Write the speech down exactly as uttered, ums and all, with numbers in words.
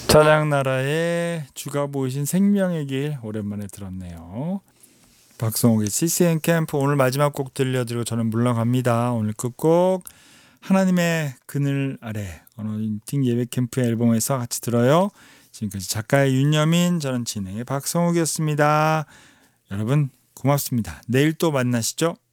찬양나라의 주가 보이신 생명의 길 오랜만에 들었네요. 박성욱의 씨씨엔 캠프 오늘 마지막 곡 들려드리고 저는 물러갑니다. 오늘 끝곡 하나님의 그늘 아래 언어인팅 예배 캠프 앨범에서 같이 들어요. 지금까지 작가의 윤여민, 저는 진행의 박성욱이었습니다. 여러분 고맙습니다. 내일 또 만나시죠.